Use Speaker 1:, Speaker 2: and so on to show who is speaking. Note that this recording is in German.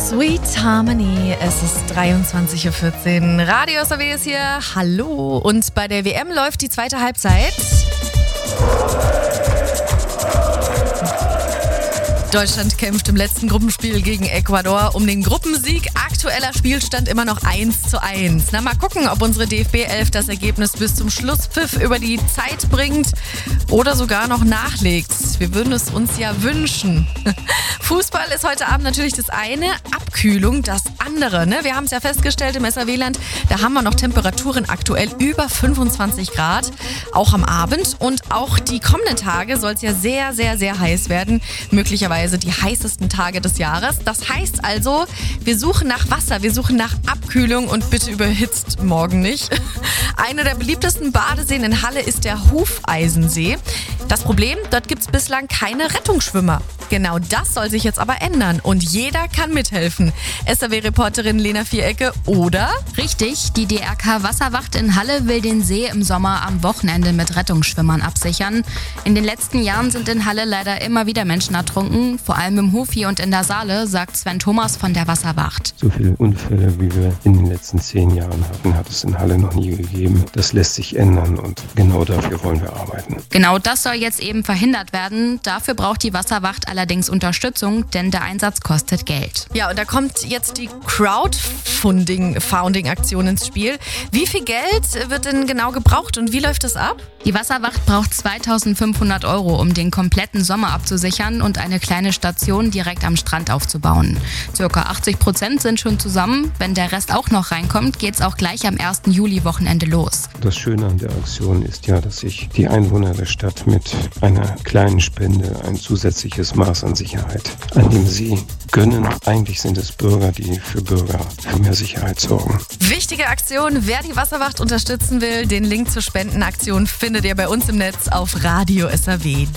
Speaker 1: Sweet Harmony, es ist 23.14 Uhr. Radio SAW ist hier, hallo. Und bei der WM läuft die zweite Halbzeit. Deutschland kämpft im letzten Gruppenspiel gegen Ecuador um den Gruppensieg. Aktueller Spielstand immer noch 1:1. Na, mal gucken, ob unsere DFB-11 das Ergebnis bis zum Schlusspfiff über die Zeit bringt oder sogar noch nachlegt. Wir würden es uns ja wünschen. Fußball ist heute Abend natürlich das eine, Abkühlung das andere. Ne? Wir haben es ja festgestellt im SAW-Land, da haben wir noch Temperaturen aktuell über 25 Grad, auch am Abend. Und auch die kommenden Tage soll es ja sehr, sehr, sehr heiß werden. Möglicherweise die heißesten Tage des Jahres. Das heißt also, wir suchen nach Wasser, wir suchen nach Abkühlung und bitte überhitzt morgen nicht. Eine der beliebtesten Badeseen in Halle ist der Hufeisensee. Das Problem, dort gibt es bislang keine Rettungsschwimmer. Genau das soll sich jetzt aber ändern und jeder kann mithelfen. SAW-Reporterin Lena Vierecke, oder?
Speaker 2: Richtig, die DRK Wasserwacht in Halle will den See im Sommer am Wochenende mit Rettungsschwimmern absichern. In den letzten Jahren sind in Halle leider immer wieder Menschen ertrunken, vor allem im Hufi und in der Saale, sagt Sven Thomas von der Wasserwacht.
Speaker 3: So viele Unfälle, wie wir in den letzten 10 Jahren hatten, hat es in Halle noch nie gegeben. Das lässt sich ändern und genau dafür wollen wir arbeiten.
Speaker 2: Genau das soll jetzt eben verhindert werden. Dafür braucht die Wasserwacht allerdings Unterstützung, denn der Einsatz kostet Geld.
Speaker 1: Ja, und da kommt jetzt die Crowdfunding-Aktion ins Spiel. Wie viel Geld wird denn genau gebraucht und wie läuft das ab?
Speaker 2: Die Wasserwacht braucht 2.500 €, um den kompletten Sommer abzusichern und eine kleine Station direkt am Strand aufzubauen. Circa 80% sind schon zusammen. Wenn der Rest auch noch reinkommt, geht's auch gleich am 1. Juli-Wochenende los.
Speaker 3: Das Schöne an der Aktion ist ja, dass sich die Einwohner der Stadt mit einer kleinen Spende ein zusätzliches Maß an Sicherheit an dem See gönnen. Eigentlich sind es Bürger, die für mehr Sicherheit sorgen.
Speaker 1: Wichtige Aktion, wer die Wasserwacht unterstützen will, den Link zur Spendenaktion findet ihr bei uns im Netz auf radiosaw.de.